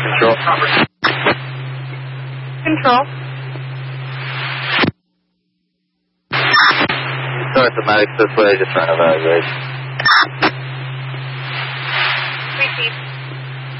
Control. Control. Sorry, Thematics this way, just trying to evaluate.